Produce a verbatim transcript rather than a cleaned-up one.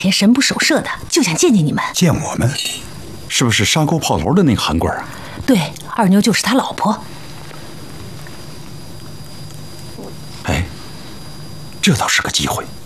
天神不守舍的，就想见见你们。 见我们？是不是沙沟炮楼的那个韩官啊？ 对，二妞就是他老婆。 哎，这倒是个机会。